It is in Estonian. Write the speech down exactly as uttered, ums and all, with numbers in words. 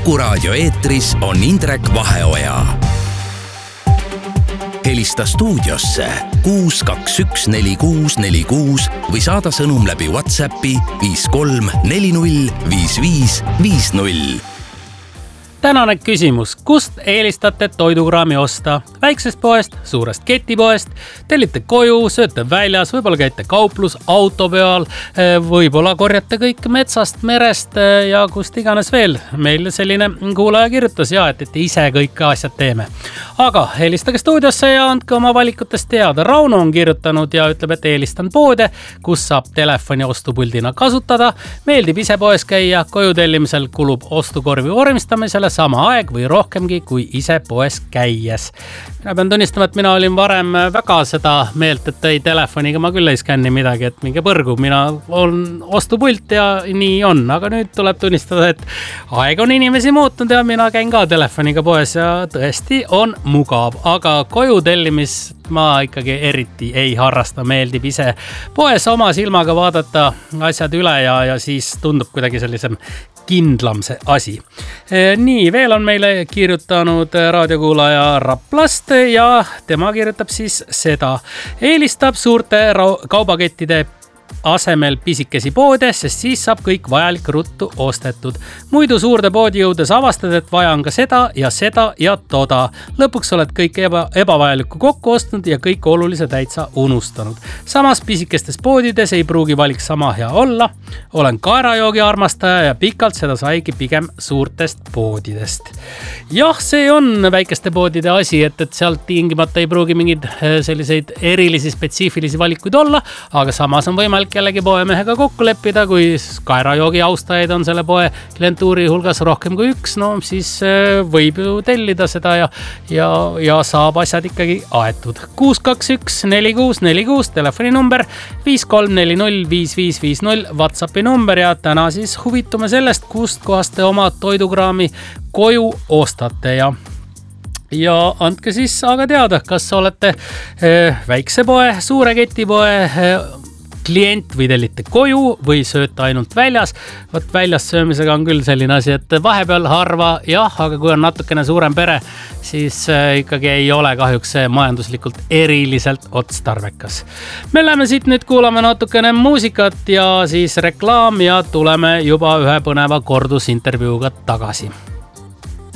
Kuku raadio eetris on Indrek Vaheoja. Helista stuudiosse kuus kaks üks neli kuus neli kuus või saada sõnum läbi WhatsAppi viis kolm neli null viis viis viis null. Tänane küsimus, kust eelistate toidukraami osta? Väiksest poest, suurest ketipoest, tellite koju, sööte väljas, võib-olla käite kauplus, auto peal, võib-olla korjate kõik metsast, merest ja kust iganes veel. Meil selline kuulaja kirjutas ja, et, et ise kõik asjad teeme. Aga helistage stuudiosse ja andke oma valikutest teada. Rauno on kirjutanud ja ütleb, et eelistan poode, kus saab telefoni ostupuldina kasutada. Meeldib ise poes käia, koju tellimisel kulub ostukorvi vormistamisele sama aeg või rohkemgi kui ise poes käies. Mina pean tunnistama, et mina olin varem väga seda meelt, et ei telefoniga ma küll ei skänni midagi, et minge põrgu, mina olen ostupult ja nii on. Aga nüüd tuleb tunnistada, et aeg on inimesi muutnud ja mina käin ka telefoniga poes ja tõesti on mugav. Aga koju tellimist ma ikkagi eriti ei harrasta, meeldib ise poes oma silmaga vaadata asjad üle ja, ja siis tundub kuidagi sellisem kindlam see asi. Nii, veel on meile kirjutanud raadiokuulaja Raplast ja tema kirjutab siis seda. Eelistab suurte kaubakettide asemel pisikesi poode, sest siis saab kõik vajalik ruttu ostetud. Muidu suurde poodi jõudes avastad, et vaja on ka seda ja seda ja toda. Lõpuks oled kõik eba, ebavajalikku kokku ostnud ja kõik olulise täitsa unustanud. Samas pisikestes poodides ei pruugi valik sama hea olla. Olen kaerajoogi armastaja ja pikalt seda saigi pigem suurtest poodidest. Jah, see on väikeste poodide asi, et, et sealt tingimata ei pruugi mingid selliseid erilisi spetsiifilisi valikuid olla, aga samas on võimalik jällegi poemehega kokku leppida, kui kaerajoogi austajaid on selle poe klientuuri hulgas rohkem kui üks, no siis võib ju tellida seda ja, ja, ja saab asjad ikkagi aetud. kuus kaks üks neli kuus neli kuus telefoninumber, viis kolm neli null viis viis viis null WhatsAppi number ja täna siis huvitume sellest, kust kohast te oma toidukraami koju ostate ja Ja andke siis aga teada, kas olete väikse poe, suure ketipoe klient või tellite koju või sööte ainult väljas. Võt väljas söömisega on küll selline asi, et vahepeal harva jah, aga kui on natukene suurem pere, siis ikkagi ei ole kahjuks see majanduslikult eriliselt otstarbekas. Me läheme siit nüüd kuulame natukene muusikat ja siis reklaam ja tuleme juba ühe põneva kordusintervjuuga tagasi.